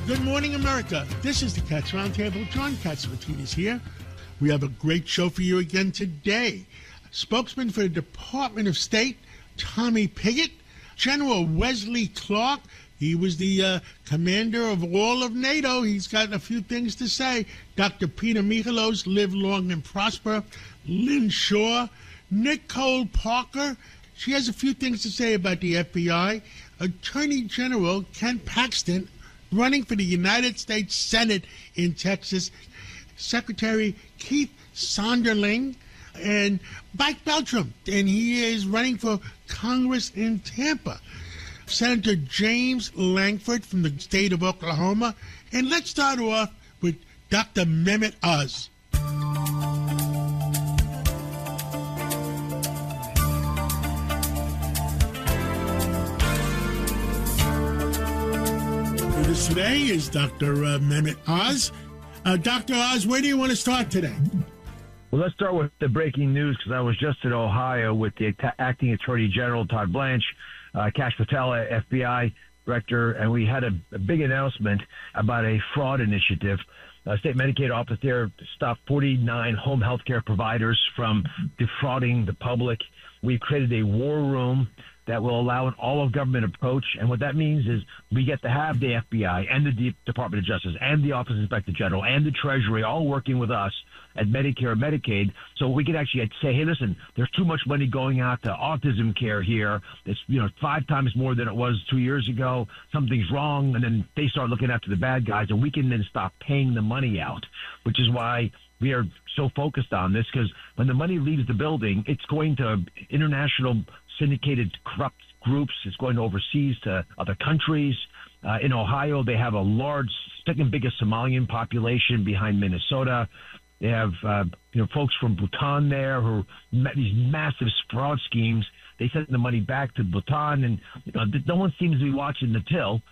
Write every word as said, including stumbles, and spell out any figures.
Good morning, America. This is the Cats Roundtable. John Catsimatidis here. We have a great show for you again today. Spokesman for the Department of State, Tommy Pigott. General Wesley Clark. He was the uh, commander of all of NATO. He's got a few things to say. Doctor Peter Michalos, live long and prosper. Lynn Shaw. Nicole Parker. She has a few things to say about the F B I. Attorney General Ken Paxton, running for the United States Senate in Texas. Secretary Keith Sonderling, and Mike Beltram, and he is running for Congress in Tampa. Senator James Langford from the state of Oklahoma. And let's start off with Doctor Mehmet Oz. With us today is Doctor Uh, Mehmet Oz. Uh, Doctor Oz, where do you want to start today? Well, let's start with the breaking news, because I was just in Ohio with the acting Attorney General, Todd Blanche, uh, Kash Patel, F B I Director, and we had a, a big announcement about a fraud initiative. Uh, state Medicaid office there stopped forty-nine home health care providers from defrauding the public. We've created a war room that will allow an all-of-government approach, and what that means is we get to have the F B I and the D- Department of Justice and the Office of Inspector General and the Treasury all working with us at Medicare and Medicaid, so we can actually say, hey, listen, there's too much money going out to autism care here. It's, you know, five times more than it was two years ago. Something's wrong, and then they start looking after the bad guys, and we can then stop paying the money out, which is why we are so focused on this, because when the money leaves the building, it's going to international syndicated corrupt groups. It's going overseas to other countries. Uh, in Ohio, they have a large, second biggest Somalian population behind Minnesota. They have, uh, you know, folks from Bhutan there who met these massive fraud schemes. They send the money back to Bhutan, and you know, no one seems to be watching the till.